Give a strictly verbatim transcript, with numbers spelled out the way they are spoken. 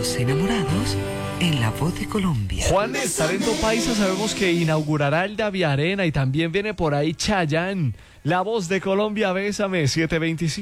Los enamorados en La Voz de Colombia. Juanes, talento paisa, sabemos que inaugurará el Davi Arena y también viene por ahí Chayanne. La Voz de Colombia, bésame, siete veinticinco.